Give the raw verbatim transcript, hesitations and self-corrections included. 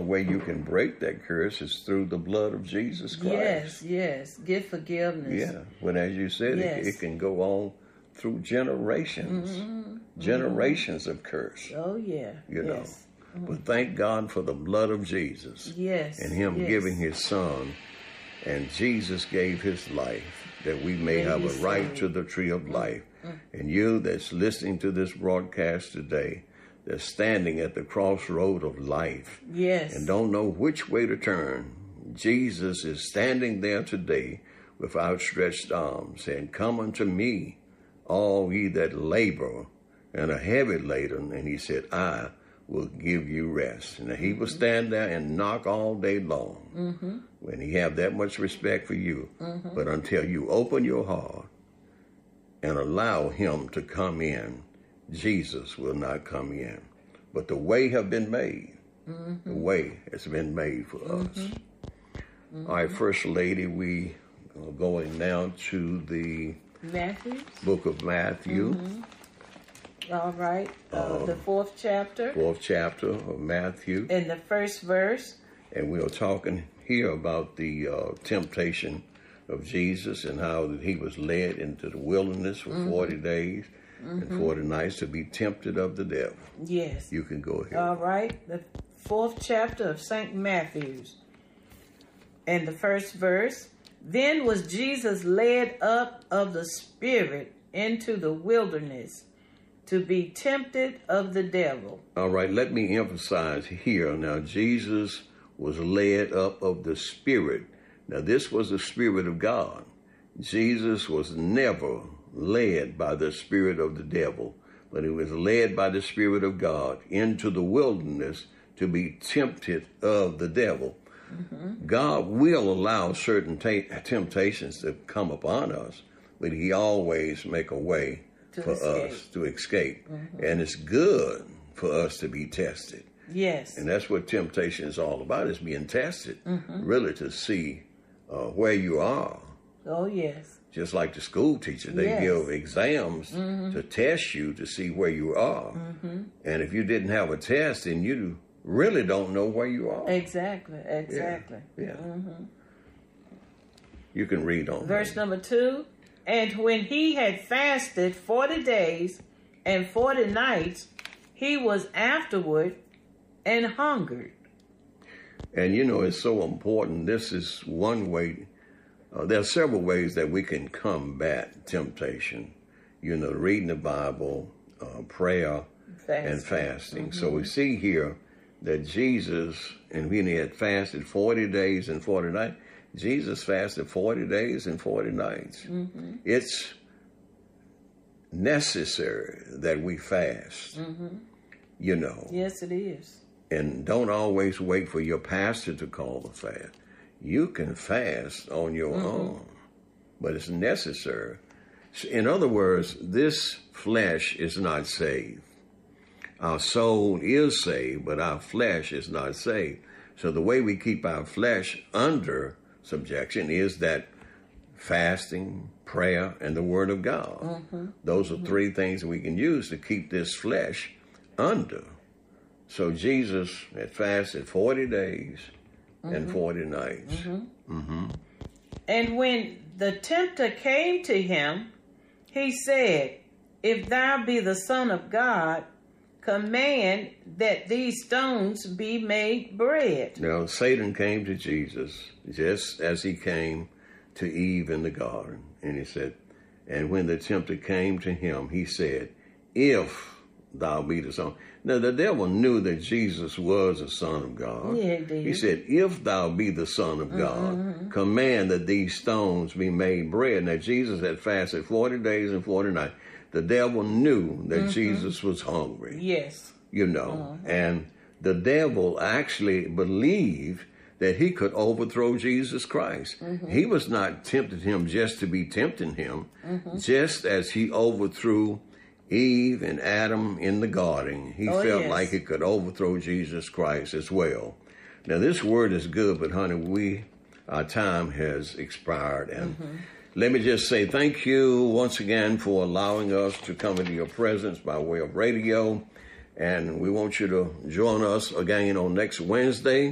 the way you can break that curse is through the blood of Jesus Christ. Yes, yes. Get forgiveness. Yeah. But as you said, yes. it, it can go on through generations. Mm-hmm. Generations mm-hmm. of curse. Oh, yeah. You know. Yes. Mm-hmm. But thank God for the blood of Jesus. Yes. And him yes. giving his son. And Jesus gave his life that we may have a right to the tree of life. Mm-hmm. And you that's listening to this broadcast today, that's standing at the crossroad of life. Yes. And don't know which way to turn. Jesus is standing there today with outstretched arms saying, come unto me, all ye that labor and are heavy laden. And he said, I will give you rest. And he will stand there and knock all day long. Mm-hmm. When he have that much respect for you. Mm-hmm. But until you open your heart and allow him to come in, Jesus will not come in. But the way have been made. Mm-hmm. The way has been made for mm-hmm. us. Mm-hmm. All right, First Lady, we are going now to the Matthew. book of Matthew. Mm-hmm. All right, uh, uh, the fourth chapter. Fourth chapter of Matthew. In the first verse. And we are talking here about the uh, temptation of Jesus and how he was led into the wilderness for mm-hmm. forty days. Mm-hmm. And forty nights to be tempted of the devil. Yes. You can go ahead. All right. The fourth chapter of Saint Matthew's. And the first verse. Then was Jesus led up of the Spirit into the wilderness to be tempted of the devil. All right. Let me emphasize here. Now, Jesus was led up of the Spirit. Now, this was the Spirit of God. Jesus was never led by the spirit of the devil, but he was led by the Spirit of God into the wilderness to be tempted of the devil. Mm-hmm. God will allow certain t- temptations to come upon us, but he always make a way to for escape. us to escape. Mm-hmm. And it's good for us to be tested. Yes. And that's what temptation is all about, is being tested, mm-hmm. really to see uh, where you are. Oh, yes. Just like the school teacher, they yes. give exams mm-hmm. to test you to see where you are. Mm-hmm. And if you didn't have a test, then you really don't know where you are. Exactly, exactly. Yeah. yeah. Mm-hmm. You can read on. Verse that. number two. And when he had fasted forty days and forty nights, he was afterward and hungered. And you know, it's so important. This is one way. Uh, there are several ways that we can combat temptation. You know, reading the Bible, uh, prayer, fasting. and fasting. Mm-hmm. So we see here that Jesus, and when he had fasted forty days and forty nights, Jesus fasted forty days and forty nights. Mm-hmm. It's necessary that we fast, mm-hmm. you know. Yes, it is. And don't always wait for your pastor to call the fast. You can fast on your mm-hmm. own, but it's necessary. In other words, this flesh is not saved. Our soul is saved, but our flesh is not saved. So the way we keep our flesh under subjection is that fasting, prayer, and the Word of God. Mm-hmm. Those are mm-hmm. three things that we can use to keep this flesh under. So Jesus had fasted forty days mm-hmm. and forty nights. Mm-hmm. Mm-hmm. And when the tempter came to him, he said, if thou be the Son of God, command that these stones be made bread. Now, Satan came to Jesus just as he came to Eve in the garden. And he said, and when the tempter came to him, he said, if thou be the Son. Now, the devil knew that Jesus was the Son of God. Yeah, he did. He said, if thou be the Son of God, mm-hmm. command that these stones be made bread. Now, Jesus had fasted forty days and forty nights. The devil knew that mm-hmm. Jesus was hungry. Yes. You know, mm-hmm. and the devil actually believed that he could overthrow Jesus Christ. Mm-hmm. He was not tempting him just to be tempting him, mm-hmm. just as he overthrew Eve and Adam in the garden. He oh, felt yes. like he could overthrow Jesus Christ as well. Now, this word is good, but honey, we, our time has expired. And mm-hmm. let me just say thank you once again for allowing us to come into your presence by way of radio. And we want you to join us again on next Wednesday.